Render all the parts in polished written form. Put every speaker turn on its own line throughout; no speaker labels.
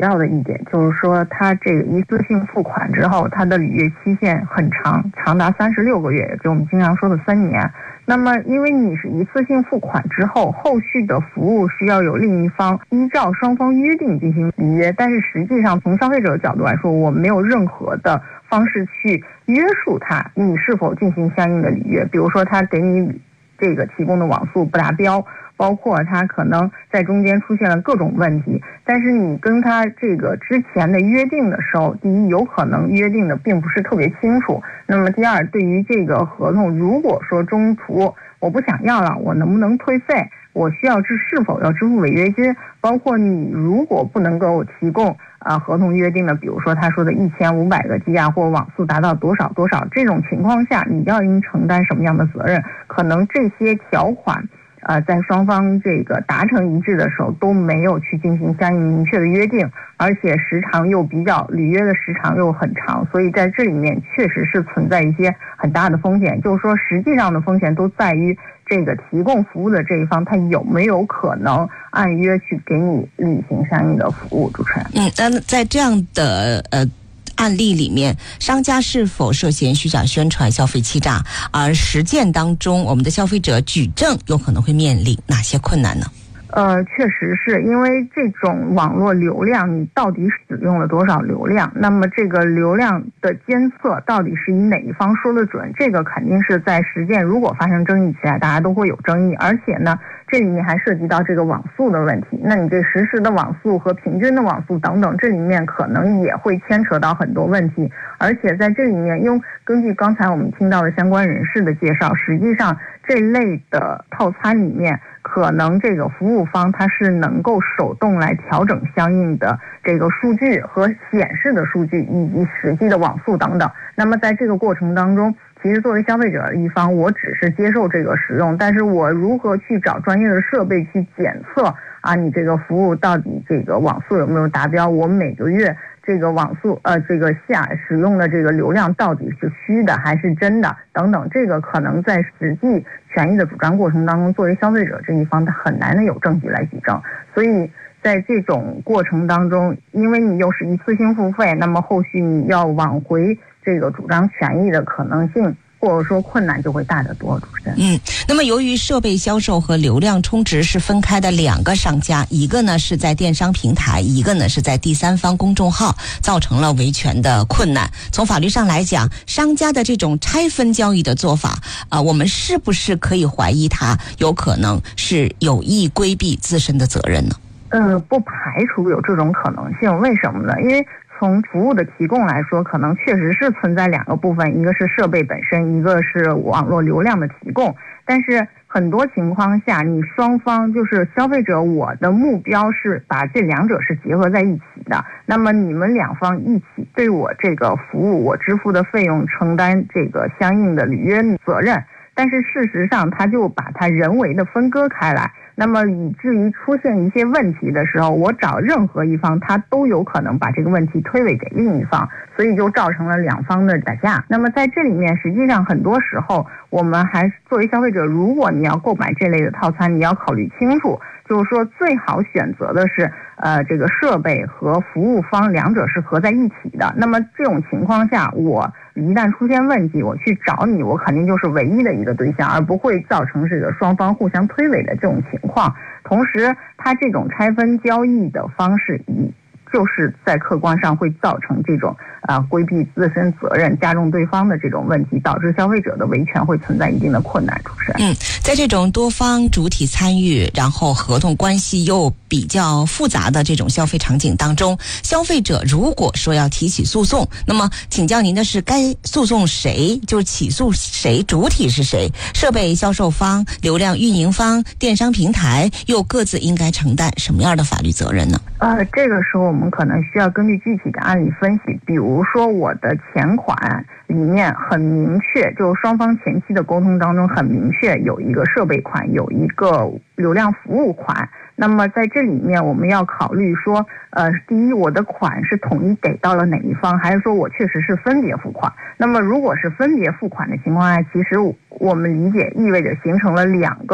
要的一点就是说，它这个一次性付款之后，它的履约期限很长，长达36个月，也就是我们经常说的3年。那么因为你是一次性付款之后，后续的服务需要有另一方依照双方约定进行履约，但是实际上从消费者的角度来说，我没有任何的方式去约束他你是否进行相应的履约。比如说他给你这个提供的网速不达标，包括他可能在中间出现了各种问题，但是你跟他这个之前的约定的时候，第一有可能约定的并不是特别清楚，那么第二，对于这个合同如果说中途我不想要了，我能不能退费，我需要是否要支付违约金，包括你如果不能够提供合同约定的，比如说他说的1500个 G 或网速达到多少多少，这种情况下你要应承担什么样的责任，可能这些条款在双方这个达成一致的时候都没有去进行相应明确的约定，而且时长又履约的时长又很长，所以在这里面确实是存在一些很大的风险，就是说实际上的风险都在于这个提供服务的这一方他有没有可能按约去给你履行相应的服务。主持人，
那在这样的案例里面，商家是否涉嫌虚假宣传、消费欺诈？而实践当中，我们的消费者举证有可能会面临哪些困难呢？
确实是因为这种网络流量，你到底使用了多少流量？那么这个流量的监测到底是以哪一方说的准？这个肯定是在实践如果发生争议起来，大家都会有争议。而且呢，这里面还涉及到这个网速的问题。那你这实时的网速和平均的网速等等，这里面可能也会牵扯到很多问题。而且在这里面，根据刚才我们听到的相关人士的介绍，实际上这类的套餐里面，可能这个服务方它是能够手动来调整相应的这个数据和显示的数据以及实际的网速等等。那么在这个过程当中，其实作为消费者一方，我只是接受这个使用，但是我如何去找专业的设备去检测你这个服务到底这个网速有没有达标，我每个月这个网速这个使用的这个流量到底是虚的还是真的等等，这个可能在实际权益的主张过程当中，作为消费者这一方他很难的有证据来举证。所以在这种过程当中，因为你又是一次性付费，那么后续你要挽回这个主张权益的可能性或者说困难就会大得多。主持人，
那么由于设备销售和流量充值是分开的两个商家，一个呢是在电商平台，一个呢是在第三方公众号，造成了维权的困难。从法律上来讲，商家的这种拆分交易的做法我们是不是可以怀疑他有可能是有意规避自身的责任呢？
不排除有这种可能性。为什么呢？因为从服务的提供来说，可能确实是存在两个部分，一个是设备本身，一个是网络流量的提供。但是很多情况下，你双方就是消费者，我的目标是把这两者是结合在一起的，那么你们两方一起对我这个服务我支付的费用承担这个相应的履约责任。但是事实上他就把它人为的分割开来，那么以至于出现一些问题的时候，我找任何一方他都有可能把这个问题推诿给另一方，所以就造成了两方的打架。那么在这里面实际上很多时候我们还作为消费者，如果你要购买这类的套餐，你要考虑清楚，就是说最好选择的是这个设备和服务方两者是合在一起的。那么这种情况下，我一旦出现问题，我去找你，我肯定就是唯一的一个对象，而不会造成这个双方互相推诿的这种情况。同时它这种拆分交易的方式就是在客观上会造成这种规避自身责任、加重对方的这种问题，导致消费者的维权会存在一定的困难。主持人，
在这种多方主体参与，然后合同关系又比较复杂的这种消费场景当中，消费者如果说要提起诉讼，那么请教您的是，该诉讼谁？就是起诉谁？主体是谁？设备销售方、流量运营方、电商平台又各自应该承担什么样的法律责任呢？
这个时候我们可能需要根据具体的案例分析，比如说我的前款里面很明确，就双方前期的沟通当中很明确，有一个设备款，有一个流量服务款。那么在这里面我们要考虑说第一，我的款是统一给到了哪一方，还是说我确实是分别付款。那么如果是分别付款的情况下，其实我们理解意味着形成了两个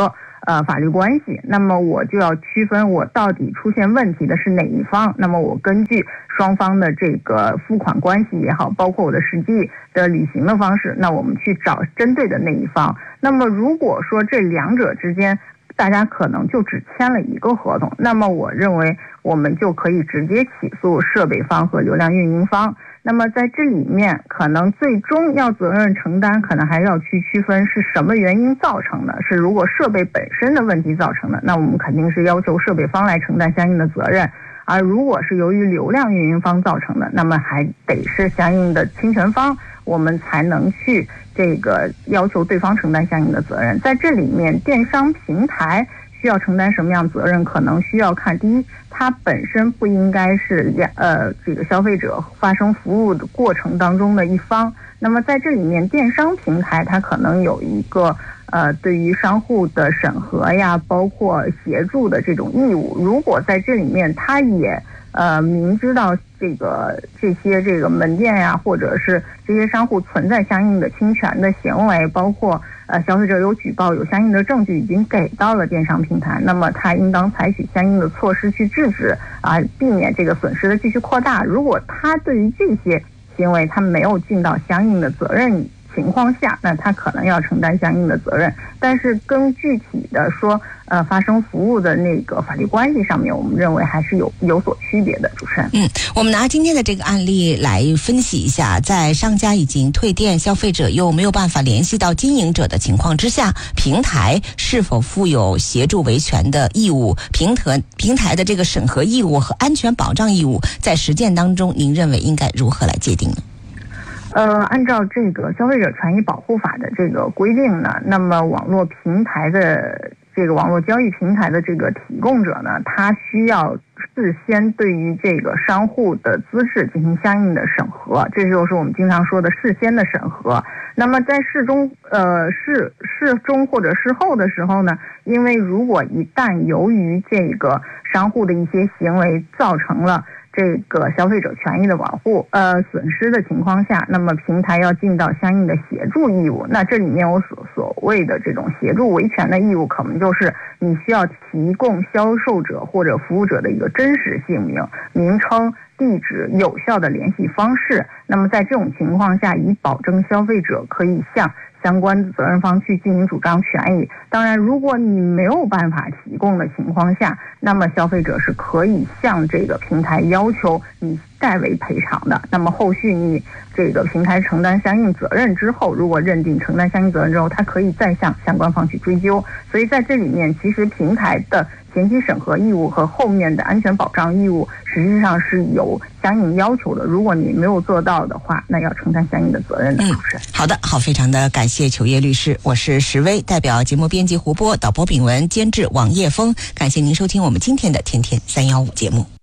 法律关系，那么我就要区分我到底出现问题的是哪一方，那么我根据双方的这个付款关系也好，包括我的实际的履行的方式，那我们去找针对的那一方。那么如果说这两者之间大家可能就只签了一个合同，那么我认为我们就可以直接起诉设备方和流量运营方。那么在这里面可能最终要责任承担，可能还要去区分是什么原因造成的，是如果设备本身的问题造成的，那我们肯定是要求设备方来承担相应的责任，而如果是由于流量运营方造成的，那么还得是相应的侵权方，我们才能去这个要求对方承担相应的责任。在这里面电商平台需要承担什么样责任，可能需要看第一，它本身不应该是这个消费者发生服务的过程当中的一方。那么在这里面电商平台它可能有一个对于商户的审核呀，包括协助的这种义务。如果在这里面它也明知道这些门店呀，或者是这些商户存在相应的侵权的行为，包括消费者有举报，有相应的证据已经给到了电商平台，那么他应当采取相应的措施去制止避免这个损失的继续扩大。如果他对于这些行为他没有尽到相应的责任情况下，那他可能要承担相应的责任。但是跟具体的说发生服务的那个法律关系上面，我们认为还是有所区别的。主持人，
我们拿今天的这个案例来分析一下，在商家已经退店，消费者又没有办法联系到经营者的情况之下，平台是否负有协助维权的义务？平台的这个审核义务和安全保障义务，在实践当中，您认为应该如何来界定呢？
按照这个消费者权益保护法的这个规定呢，那么网络交易平台的这个提供者呢，他需要事先对于这个商户的资质进行相应的审核，这就是我们经常说的事先的审核。那么在事中或者事后的时候呢，因为如果一旦由于这个商户的一些行为造成了这个消费者权益的保护损失的情况下，那么平台要尽到相应的协助义务。那这里面我所谓的这种协助维权的义务，可能就是你需要提供销售者或者服务者的一个真实姓名、名称、地址、有效的联系方式。那么在这种情况下，以保证消费者可以向相关责任方去进行主张权益。当然，如果你没有办法提供的情况下，那么消费者是可以向这个平台要求你代为赔偿的。那么后续你这个平台承担相应责任之后，如果认定承担相应责任之后，它可以再向相关方去追究。所以在这里面，其实平台的前期审核义务和后面的安全保障义务实际上是有相应要求的。如果你没有做到的话，那要承担相应的责任的。
好的，非常的感谢裘烨律师，我是石薇，代表节目编辑胡波，导播炳文，监制王叶峰，感谢您收听我们今天的天天315节目。